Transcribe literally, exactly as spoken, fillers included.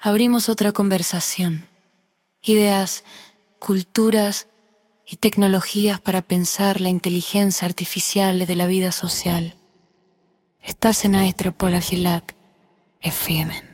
abrimos otra conversación. Ideas, culturas y tecnologías para pensar la inteligencia artificial de la vida social. Estás en Aestropol Agilac F M.